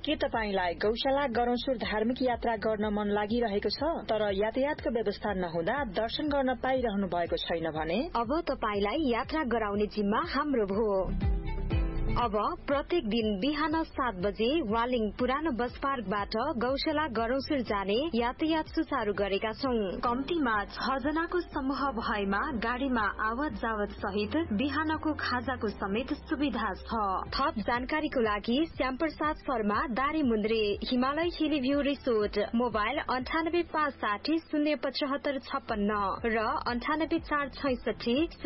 के तपाईलाई गौशाला गरौसुर धार्मिक यात्रा गर्न मन लागिरहेको छ तर यातायातको व्यवस्था नहुँदा दर्शन गर्न पाइरहनु भएको छैन भने अब तपाईलाई यात्रा गराउने जिम्मा हाम्रो भयो। अब प्रत्येक दिन बिहान 7 बजे वालिङ पुरानो बस पार्कबाट गौशाला गरौसुर जाने यातायात सुचारू गरेका छौं। कम्तीमा 6 जनाको समूह भएमा गाड़ीमा आवत जावत सहित बिहानको खाजाको समेत सुविधा छ। थप जानकारीको लागि श्यामप्रसाद शर्मा दारीमुन्द्रे हिमालय हिली भ्यू रिसोर्ट मोबाइल 9856 07556 र 9846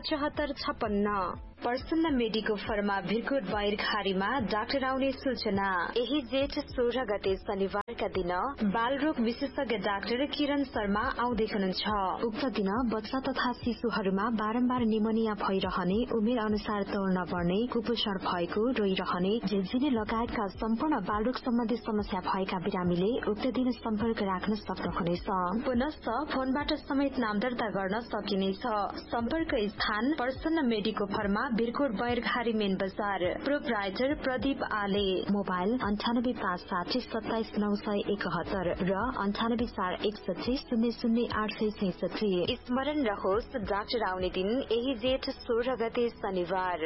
07556। प्रसन्न मेडिको फर्मा भिरकोट बाहिरखारीमा डाक्टर आउने सूचना। यही जेठ 16 गते शनिबारका दिन बालरोग विशेषज्ञ डाक्टर किरण शर्मा आउँदै हुनुहुन्छ। उक्त दिन बच्चा तथा शिशुहरूमा बारम्बार निमोनिया भइरहने, उमेर अनुसार तौल नबढ्ने, कुपोषण भएको, रोइरहने, झिझिने लगायतका सम्पूर्ण बालरोग सम्बन्धी समस्या भएका बिरामीले उक्त दिन सम्पर्क राख्न सक्नुहुनेछ। पुनश्च फोनबाट समेत नाम दर्ता गर्न सकिनेछ। सम्पर्क स्थान प्रसन्न मेडिको फर्मा बिरकोट बैरखारी मेन बजार। प्रोप्राइटर प्रदीप आले। मोबाइल 9856 27 971 र 9841 00 866। स्मरण रहोस् डाक्टर आउने दिन यही जेठ 16 गते शनिबार।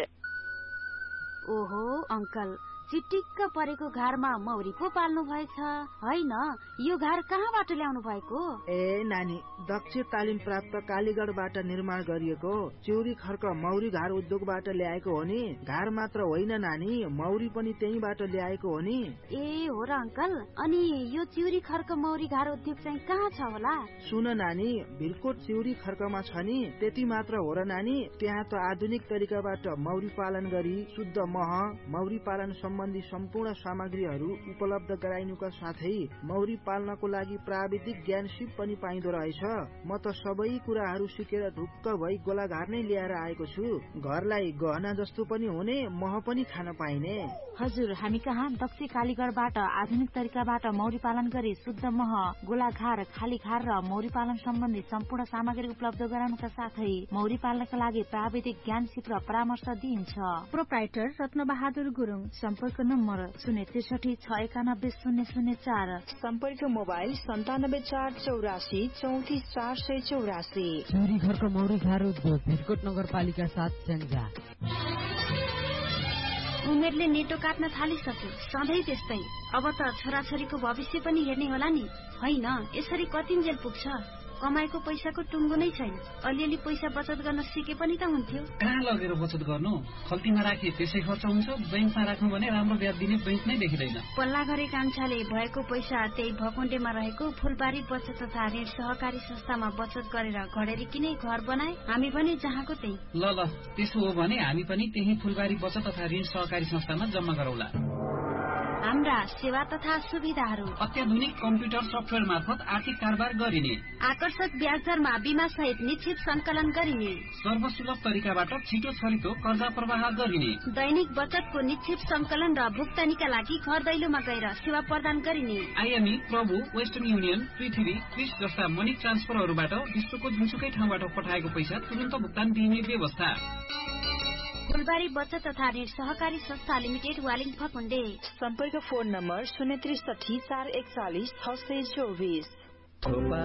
ओहो अंकल, चिटिक्क परेको घरमा मौरी पो पाल्नु भएछ हैन? यो घर कहाँबाट ल्याउनु भएको? ए नानी, दक्ष तालिम प्राप्त कालीगढबाट निर्माण गरिएको चिउरी खर्क मौरी घर उद्योगबाट ल्याएको हो नि। घर मात्र होइन नानी, मौरी पनि त्यहीबाट ल्याएको हो नि। ए हो र अंकल, अनि यो चिउरी खर्क मौरी घर उद्योग चाहिँ कहाँ छ होला? सुन नानी, भिरकोट चिउरी खर्कमा छ नि। त्यति मात्र हो र नानी, त्यहाँ त आधुनिक तरिकाबाट मौरी पालन गरी शुद्ध मह, मौरी पालन सम्बन्धी सम्पूर्ण सामग्रीहरू उपलब्ध गराइनुका साथै मौरी पाल्नको लागि प्राविधिक ज्ञान सिप पनि पाइँदो रहेछ। म त सबै कुराहरू सिकेर ढुक्क भई गोलाघार नै लिएर आएको छु। घरलाई गहना जस्तो पनि हुने, मह पनि खान पाइने। हजुर, हामी कहाँ दक्ष कालीगढबाट आधुनिक तरिकाबाट मौरी पालन गरी शुद्ध मह, गोलाघार, खाली घार र मौरी पालन सम्बन्धी सम्पूर्ण सामग्री उपलब्ध गराउनका साथै मौरी पाल्नका लागि प्राविधिक ज्ञान सिप र परामर्श दिइन्छ। प्रोप्राइटर रत्नबहादुर गुरुङ। सम्पर्क नम्बर 063 691 004। सम्पर्क मोबाइल 97 484 34 484। चिउरी घरको मौरी घर उद्योग भिरकोट नगरपालिका 7 स्याङ्जा। उमेरले नेटो काट्न थालिसक्यो, सधैँ त्यस्तै। अब त छोराछोरीको भविष्य पनि हेर्ने होला नि, होइन? यसरी कतिन्जेल पुग्छ? कमाएको पैसाको टुङ्गो नै छैन। अलिअलि पैसा बचत गर्न सिके पनि त हुन्थ्यो। कहाँ लगेर बचत गर्नु? खल्तीमा राखे त्यसै खर्च हुन्छ, बैंकमा राख्नु भने राम्रो ब्याज दिने बैंक नै देखिँदैन। पल्ला गरे कान्छाले भएको पैसा त्यही भकुण्डेमा रहेको फुलबारी बचत तथा ऋण सहकारी संस्थामा बचत गरेर घडेरी किनै घर बनाए। हामी पनि जहाँको त्यही। ल त्यसो हो भने हामी पनि त्यही फुलबारी बचत तथा ऋण सहकारी संस्थामा जम्मा गरौला। हाम्रा सेवा तथा सुविधाहरू: अत्याधुनिक कम्प्युटर सफ्टवेयर मार्फत आर्थिक कारोबार गरिने, आकर्षक ब्याज दरमा बीमा सहित निश्चित संकलन गरिने, सर्वसुलभ तरिकाबाट छिटो छरितो कर्जा प्रवाह गरिने, दैनिक बचतको निश्चित संकलन र भुक्तानीका लागि घर दैलोमा गएर सेवा प्रदान गरिने, आइएमई, प्रभु, वेस्टर्न युनियन, पृथ्वी, क्रिस जस्ता मनी ट्रान्सफरहरूबाट विश्वको जुनसुकै ठाउँबाट पठाएको पैसा तुरन्त भुक्तान दिने व्यवस्था। फुलबारी बचत तथा ऋण सहकारी संस्था लिमिटेड, वालिङ फकुण्डे। सम्पर्क फोन नम्बर 063 441 624।